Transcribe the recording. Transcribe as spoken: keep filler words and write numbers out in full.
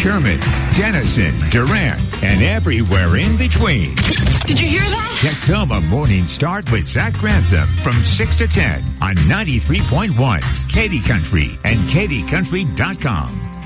Sherman, Denison, Durant, and everywhere in between. Did you hear that? Texoma Morning Start with Zach Grantham from six to ten on ninety-three point one Katy Country and Katy Country dot com.